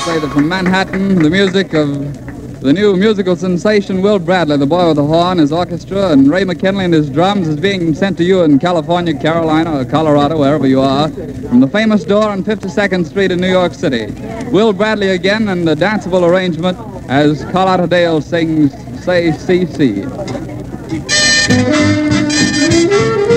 Say that from Manhattan, the music of the new musical sensation Will Bradley, the boy with the horn, his orchestra, and Ray McKinley and his drums is being sent to you in California, Carolina, or Colorado, wherever you are, from the famous door on 52nd Street in New York City. Will Bradley again and the danceable arrangement as Carlotta Dale sings Say CC.